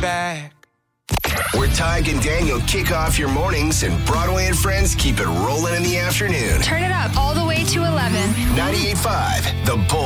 back. Where Tyke and Daniel kick off your mornings and Broadway and Friends keep it rolling in the afternoon. Turn it up all the way to 11. 98.5, The Bull.